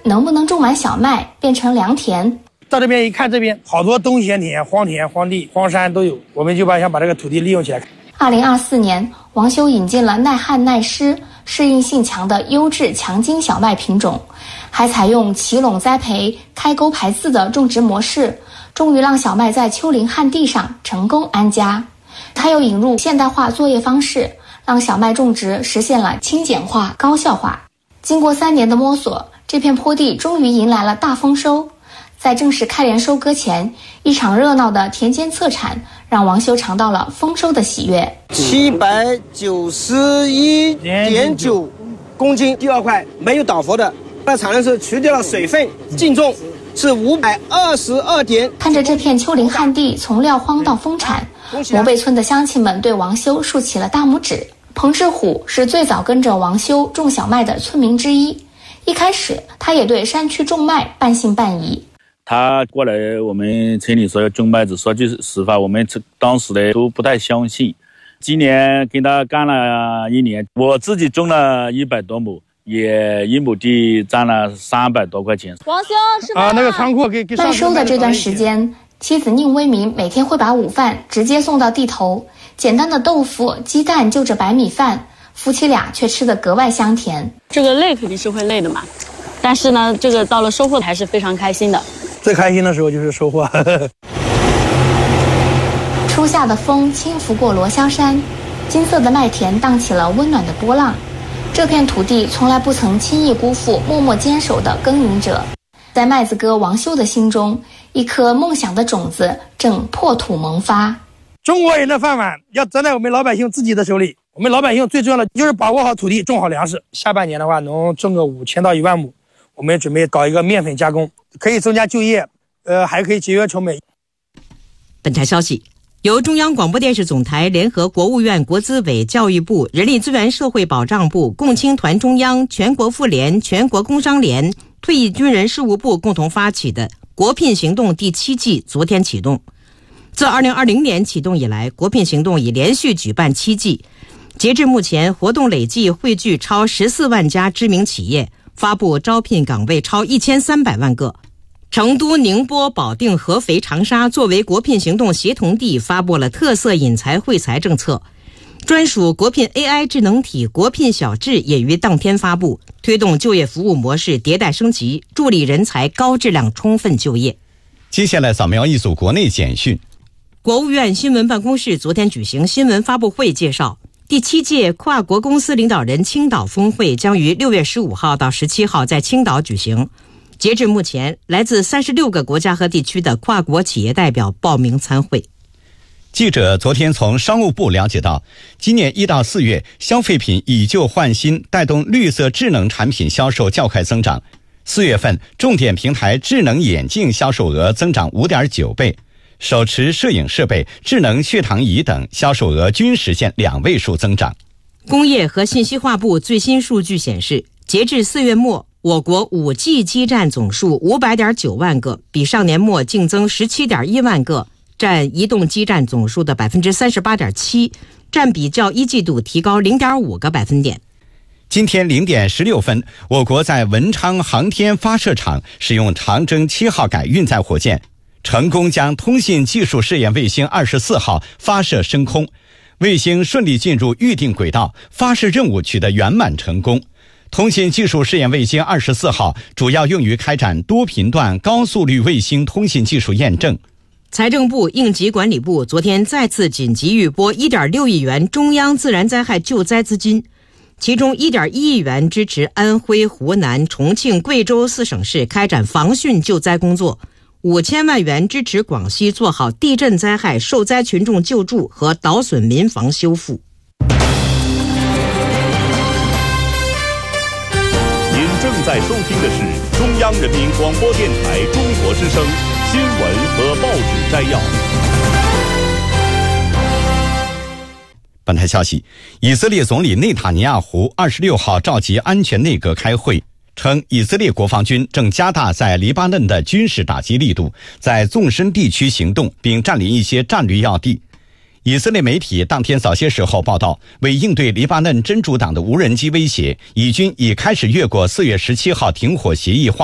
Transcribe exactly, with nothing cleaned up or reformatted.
能不能种满小麦，变成良田。 到这边一看，这边好多冬闲田、荒田、荒地、荒山都有，我们就把想把这个土地利用起来。 二零二四年，王修引进了耐旱耐湿、适应性强的优质强筋小麦品种，还采用齐垄栽培、开沟排刺的种植模式，终于让小麦在丘陵旱地上成功安家。他又引入现代化作业方式，让小麦种植实现了轻简化、高效化。经过三年的摸索，这片坡地终于迎来了大丰收。在正式开镰收割前，一场热闹的田间测产让王修尝到了丰收的喜悦。 七百九十一点九公斤，第二块没有倒伏的，那产量是去掉了水分，净重是五百二十二点。 看着这片丘陵旱地从撂荒到丰产，摩背村的乡亲们对王修竖起了大拇指。彭志虎是最早跟着王修种小麦的村民之一，一开始他也对山区种麦半信半疑。 他过来我们村里说要种麦子，说句实话，我们当时的都不太相信。今年跟他干了一年，我自己种了一百多亩，也一亩地赚了三百多块钱。 王修是吧？ 啊，那个仓库给给麦收的这段时间，妻子宁威民每天会把午饭直接送到地头，简单的豆腐、鸡蛋就着白米饭，夫妻俩却吃得格外香甜。 这个累肯定是会累的嘛，但是呢，这个到了收获还是非常开心的。 最开心的时候就是收获。 初夏的风轻拂过罗霄山，金色的麦田荡起了温暖的波浪。这片土地从来不曾轻易辜负默默坚守的耕耘者。在麦子哥王修的心中，一颗梦想的种子正破土萌发。 中国人的饭碗要站在我们老百姓自己的手里，我们老百姓最重要的就是把握好土地，种好粮食。下半年的话能种个五千到一万亩，我们准备搞一个面粉加工，可以增加就业，呃，还可以节约成本。 本台消息，由中央广播电视总台联合国务院国资委、教育部、人力资源社会保障部、共青团中央、全国妇联、全国工商联、退役军人事务部共同发起的国聘行动第七季昨天启动。自二零二零年启动以来，国聘行动已连续举办七季，截至目前，活动累计汇聚超十四万家知名企业，发布招聘岗位超一千三百万个。成都、宁波、保定、合肥、长沙作为国聘行动协同地，发布了特色引才惠才政策。专属国聘 A I 智能体国聘小智也于当天发布，推动就业服务模式迭代升级，助力人才高质量充分就业。 接下来扫描一组国内简讯。 国务院新闻办公室昨天举行新闻发布会，介绍第七届跨国公司领导人青岛峰会将于六月十五号到十七号在青岛举行。截至目前，来自三十六个国家和地区的跨国企业代表报名参会。 记者昨天从商务部了解到，今年一到四月，消费品以旧换新，带动绿色智能产品销售较快增长。四月份，重点平台智能眼镜销售额增长 五点九倍，手持摄影设备、智能血糖仪等销售额均实现两位数增长。 工业和信息化部最新数据显示，截至四月末，我国 五 G 基站总数 五百点九万个，比上年末净增 十七点一万个，占移动基站总数的 百分之三十八点七， 占比较一季度提高 零点五个百分点。 今天零点十六分，我国在文昌航天发射场使用长征七号改运载火箭，成功将通信技术试验卫星二十四号发射升空，卫星顺利进入预定轨道，发射任务取得圆满成功。通信技术试验卫星二十四号主要用于开展多频段高速率卫星通信技术验证。 财政部应急管理部昨天再次紧急预拨 一点六亿元中央自然灾害救灾资金，其中 一点一亿元支持安徽、湖南、重庆、贵州四省市开展防汛救灾工作，五千万元支持广西做好地震灾害受灾群众救助和倒损民房修复。 您正在收听的是中央人民广播电台中国之声新闻和报纸摘要。 本台消息，以色列总理内塔尼亚胡二十六号召集安全内阁开会，称以色列国防军正加大在黎巴嫩的军事打击力度，在纵深地区行动，并占领一些战略要地。以色列媒体当天早些时候报道，为应对黎巴嫩真主党的无人机威胁，以军已开始越过四月十七号停火协议划